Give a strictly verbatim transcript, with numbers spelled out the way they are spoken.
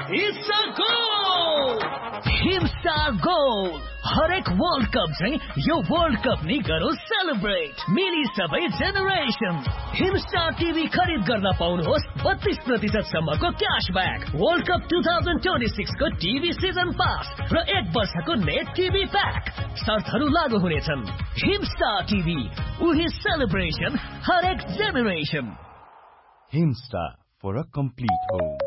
It's a goal! Himstar Goal! हरेक world cup चाहिँ यो वर्ल्ड कप नि गरौँ सेलिब्रेट मिली सबै जेनेरेसन हिमस्टार टिभी खरिद गर्न पाउनुहोस् बत्तीस प्रतिशत सम्मको क्याशब्याक world cup two thousand twenty six को टिभी सिजन पास र एक वर्षको नेट टिभी प्याक शर्तहरू लागू हुनेछन् हिमस्टार टिभी उही सेलिब्रेसन हरेक generation Himstar for a complete home.